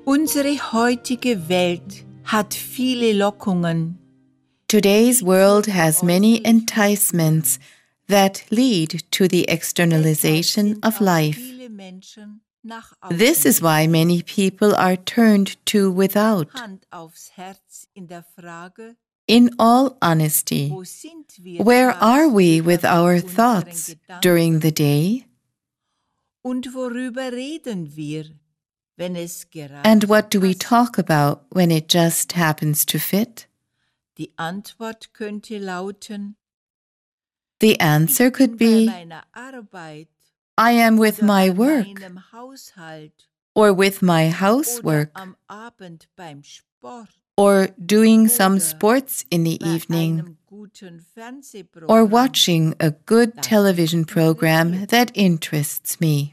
Unsere heutige Welt hat viele Lockungen. Today's world has many enticements that lead to the externalization of life. This is why many people are turned to without. In all honesty, where are we with our thoughts during the day? And what do we talk about when it just happens to fit? Die Antwort könnte lauten: The answer could be, I am with my work, or with my housework, or doing some sports in the evening, or watching a good television program that interests me.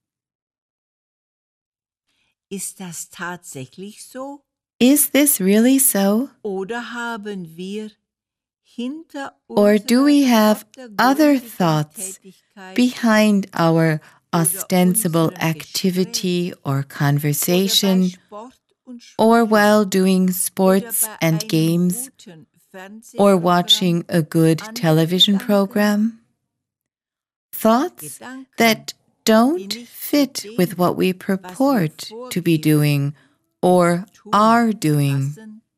Ist das tatsächlich so? Is this really so? Oder haben wir hinter Or do we have other thoughts behind our ostensible activity or conversation, or while doing sports and games, or watching a good television program? Thoughts that don't fit with what we purport to be doing or are doing.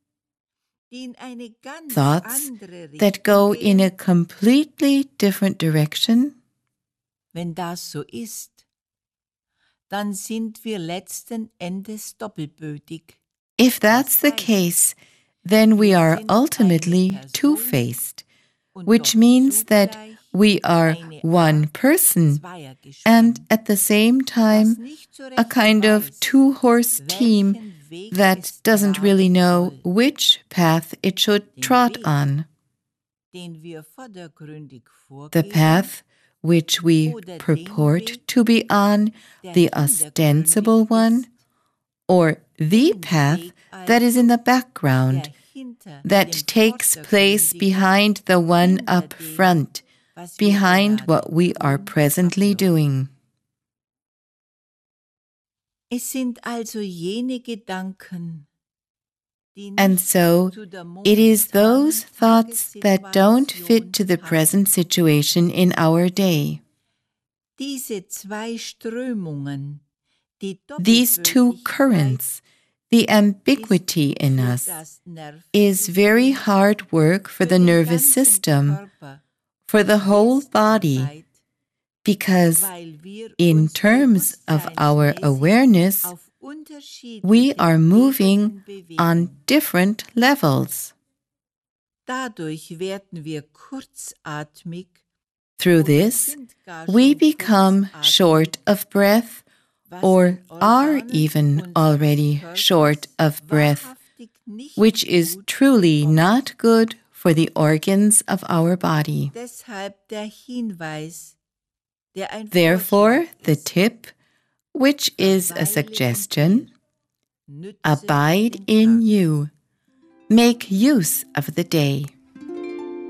Thoughts that go in a completely different direction? Wenn das so ist, dann sind wir letzten Endes doppelbödig. If that's the case, then we are ultimately two-faced, which means that we are one person and at the same time a kind of two-horse team that doesn't really know which path it should trot on. The path which we purport to be on, the ostensible one, or the path that is in the background, that takes place behind the one up front, behind what we are presently doing. Es sind also jene Gedanken, and so it is those thoughts that don't fit to the present situation in our day. Diese zwei Strömungen, these two currents, the ambiguity in us, is very hard work for the nervous system, for the whole body, because in terms of our awareness, we are moving on different levels. Through this, we become short of breath, or are even already short of breath, which is truly not good for the organs of our body. Therefore, the tip, which is a suggestion, abide in you. Make use of the day.